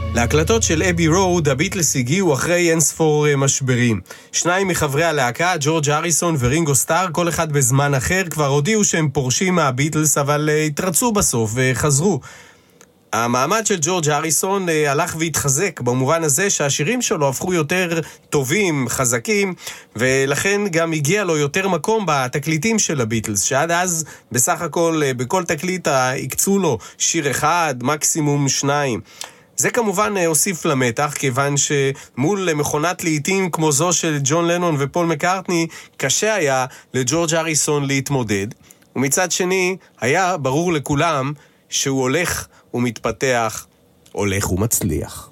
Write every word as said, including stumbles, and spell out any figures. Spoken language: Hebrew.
להקלטות של אבי רוד, הביטלס הגיעו אחרי אין ספור משברים. שניים מחברי הלהקה, ג'ורג' הריסון ורינגו סטאר, כל אחד בזמן אחר, כבר הודיעו שהם פורשים מהביטלס, אבל התרצו בסוף וחזרו. המעמד של ג'ורג' הריסון הלך והתחזק, במובן הזה שהשירים שלו הפכו יותר טובים, חזקים, ולכן גם הגיע לו יותר מקום בתקליטים של הביטלס, שעד אז בסך הכל בכל תקליט הקצו לו שיר אחד, מקסימום שניים. זה כמובן הוסיף למתח, כיוון שמול מכונת לעיתים כמו זו של ג'ון לנון ופול מקארטני, קשה היה לג'ורג' הריסון להתמודד. ומצד שני, היה ברור לכולם שהוא הולך ומתפתח, הולך ומצליח.